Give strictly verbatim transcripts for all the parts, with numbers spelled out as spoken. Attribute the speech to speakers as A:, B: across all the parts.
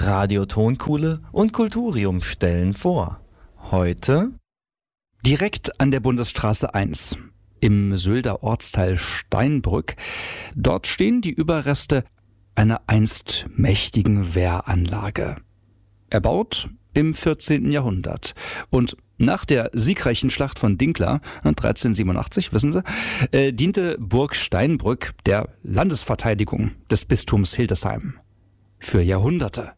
A: Radio Tonkuhle und Kulturium stellen vor. Heute
B: direkt an der Bundesstraße eins im Sylder Ortsteil Steinbrück. Dort stehen die Überreste einer einst mächtigen Wehranlage. Erbaut im vierzehnten Jahrhundert und nach der siegreichen Schlacht von Dinkla dreizehnhundertsiebenundachtzig, wissen Sie, äh, diente Burg Steinbrück der Landesverteidigung des Bistums Hildesheim für Jahrhunderte.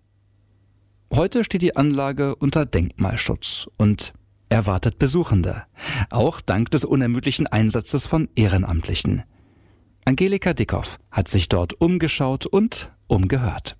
B: Heute steht die Anlage unter Denkmalschutz und erwartet Besuchende, auch dank des unermüdlichen Einsatzes von Ehrenamtlichen. Angelika Dickhoff hat sich dort umgeschaut und umgehört.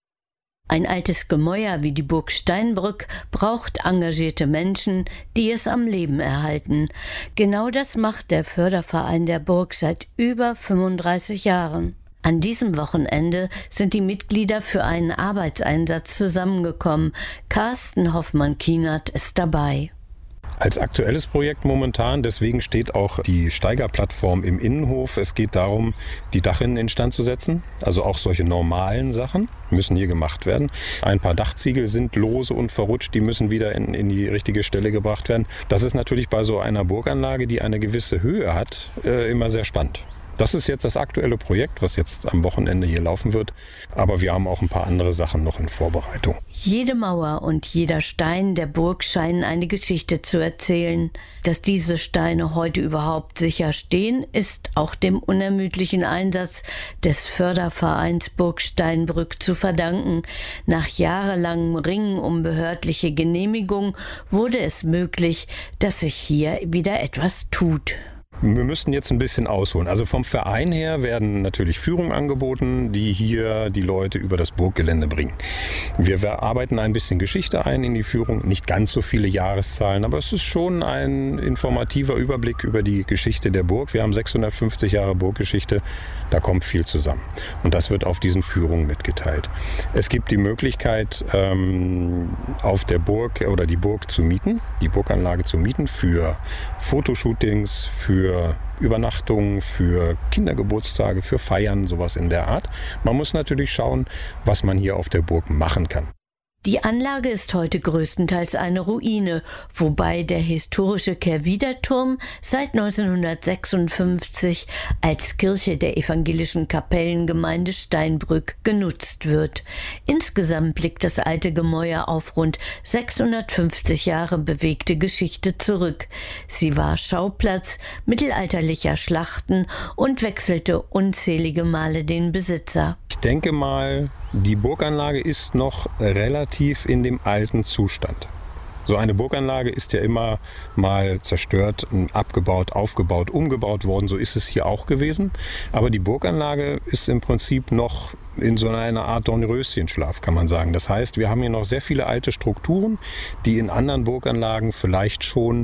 C: Ein altes Gemäuer wie die Burg Steinbrück braucht engagierte Menschen, die es am Leben erhalten. Genau das macht der Förderverein der Burg seit über fünfunddreißig Jahren. An diesem Wochenende sind die Mitglieder für einen Arbeitseinsatz zusammengekommen. Carsten Hoffmann-Kienert ist dabei.
D: Als aktuelles Projekt momentan, deswegen steht auch die Steigerplattform im Innenhof. Es geht darum, die Dachrinnen instand zu setzen. Also auch solche normalen Sachen müssen hier gemacht werden. Ein paar Dachziegel sind lose und verrutscht, die müssen wieder in, in die richtige Stelle gebracht werden. Das ist natürlich bei so einer Burganlage, die eine gewisse Höhe hat, äh, immer sehr spannend. Das ist jetzt das aktuelle Projekt, was jetzt am Wochenende hier laufen wird. Aber wir haben auch ein paar andere Sachen noch in Vorbereitung.
C: Jede Mauer und jeder Stein der Burg scheinen eine Geschichte zu erzählen. Dass diese Steine heute überhaupt sicher stehen, ist auch dem unermüdlichen Einsatz des Fördervereins Burg Steinbrück zu verdanken. Nach jahrelangem Ringen um behördliche Genehmigung wurde es möglich, dass sich hier wieder etwas tut.
D: Wir müssten jetzt ein bisschen ausholen. Also vom Verein her werden natürlich Führungen angeboten, die hier die Leute über das Burggelände bringen. Wir arbeiten ein bisschen Geschichte ein in die Führung, nicht ganz so viele Jahreszahlen, aber es ist schon ein informativer Überblick über die Geschichte der Burg. Wir haben sechshundertfünfzig Jahre Burggeschichte, da kommt viel zusammen. Und das wird auf diesen Führungen mitgeteilt. Es gibt die Möglichkeit, ähm, auf der Burg oder die Burg zu mieten, die Burganlage zu mieten für Fotoshootings, für für Übernachtungen, für Kindergeburtstage, für Feiern, sowas in der Art. Man muss natürlich schauen, was man hier auf der Burg machen kann.
C: Die Anlage ist heute größtenteils eine Ruine, wobei der historische Kehrwiederturm seit neunzehnhundertsechsundfünfzig als Kirche der evangelischen Kapellengemeinde Steinbrück genutzt wird. Insgesamt blickt das alte Gemäuer auf rund sechshundertfünfzig Jahre bewegte Geschichte zurück. Sie war Schauplatz mittelalterlicher Schlachten und wechselte unzählige Male den Besitzer.
D: Ich denke mal, die Burganlage ist noch relativ in dem alten Zustand. So eine Burganlage ist ja immer mal zerstört, abgebaut, aufgebaut, umgebaut worden. So ist es hier auch gewesen. Aber die Burganlage ist im Prinzip noch in so einer Art Dornröschenschlaf, kann man sagen. Das heißt, wir haben hier noch sehr viele alte Strukturen, die in anderen Burganlagen vielleicht schon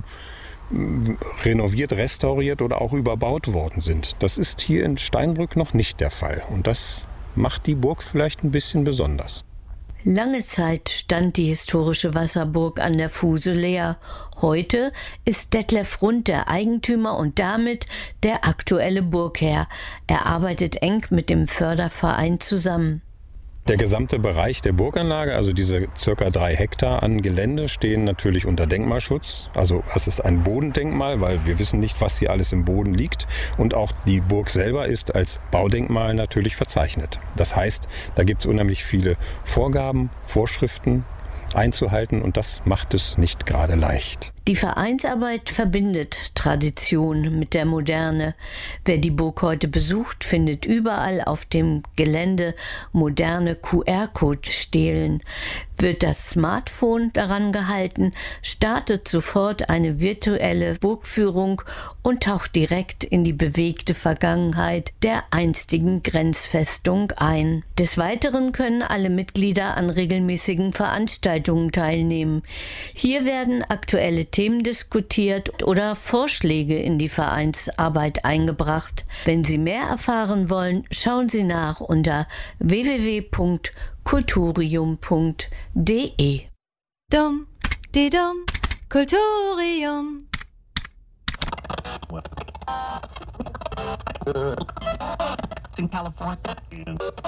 D: renoviert, restauriert oder auch überbaut worden sind. Das ist hier in Steinbrück noch nicht der Fall. Und das macht die Burg vielleicht ein bisschen besonders.
C: Lange Zeit stand die historische Wasserburg an der Fuhse leer. Heute ist Detlef Rund der Eigentümer und damit der aktuelle Burgherr. Er arbeitet eng mit dem Förderverein zusammen.
D: Der gesamte Bereich der Burganlage, also diese circa drei Hektar an Gelände, stehen natürlich unter Denkmalschutz. Also es ist ein Bodendenkmal, weil wir wissen nicht, was hier alles im Boden liegt. Und auch die Burg selber ist als Baudenkmal natürlich verzeichnet. Das heißt, da gibt es unheimlich viele Vorgaben, Vorschriften einzuhalten und das macht es nicht gerade leicht.
C: Die Vereinsarbeit verbindet Tradition mit der Moderne. Wer die Burg heute besucht, findet überall auf dem Gelände moderne Q R-Code stehlen. Wird das Smartphone daran gehalten, startet sofort eine virtuelle Burgführung und taucht direkt in die bewegte Vergangenheit der einstigen Grenzfestung ein. Des Weiteren können alle Mitglieder an regelmäßigen Veranstaltungen teilnehmen. Hier werden aktuelle Themen diskutiert oder Vorschläge in die Vereinsarbeit eingebracht. Wenn Sie mehr erfahren wollen, schauen Sie nach unter w w w punkt kulturium punkt de.
E: Dum, di dum, Kulturium. In California.